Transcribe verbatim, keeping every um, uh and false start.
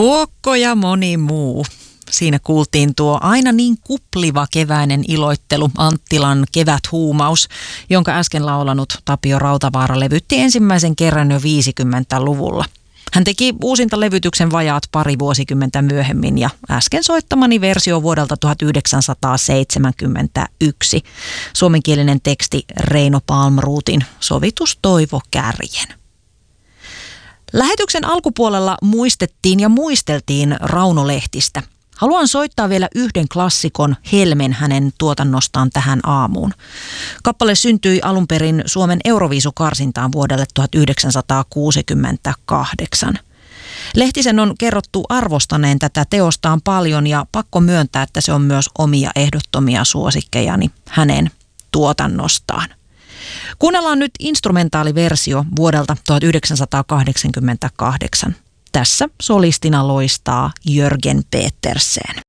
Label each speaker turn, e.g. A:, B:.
A: Tuokko ja moni muu. Siinä kuultiin tuo aina niin kupliva keväinen iloittelu, Anttilan keväthuumaus, jonka äsken laulanut Tapio Rautavaara levytti ensimmäisen kerran jo viisikymmentäluvulla. Hän teki uusinta levytyksen vajaat pari vuosikymmentä myöhemmin ja äsken soittamani versio vuodelta tuhatyhdeksänsataaseitsemänkymmentäyksi. Suomenkielinen teksti Reino Palmrootin Sovitus Toivo Kärjen. Lähetyksen alkupuolella muistettiin ja muisteltiin Rauno Lehtistä. Haluan soittaa vielä yhden klassikon Helmen hänen tuotannostaan tähän aamuun. Kappale syntyi alun perin Suomen Euroviisukarsintaan vuodelle tuhatyhdeksänsataakuusikymmentäkahdeksan. Lehtisen on kerrottu arvostaneen tätä teostaan paljon ja pakko myöntää, että se on myös omia ehdottomia suosikkejani hänen tuotannostaan. Kuunnellaan nyt instrumentaaliversio vuodelta tuhatyhdeksänsataakahdeksankymmentäkahdeksan. Tässä solistina loistaa Jörgen Petersen.